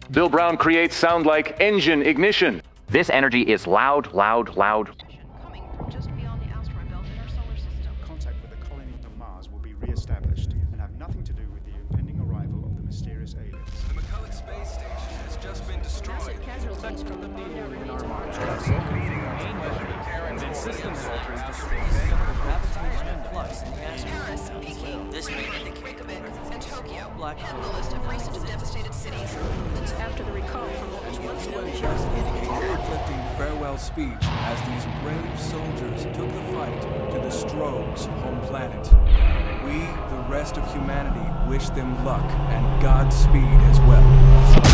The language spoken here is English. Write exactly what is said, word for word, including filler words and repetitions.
Bill Brown creates sound like engine ignition. This energy is loud, loud, loud. Coming from just beyond the asteroid belt in our solar system. Contact with the colony on Mars will be re-established and have nothing to do with the impending arrival of the mysterious aliens. The McCulloch space station has just been destroyed. Massive casualties from the bomb remains on Mars. System soldiers destroyed gravitation and flux in the Paris, Peking, This may indicate Reykjavik, and Tokyo Black head the list of recent devastated cities. That's after the recall from what was once known as Yosemite. Reflecting farewell speech as these brave soldiers took the fight to the Strogs' home planet. We, the rest of humanity, wish them luck and Godspeed as well.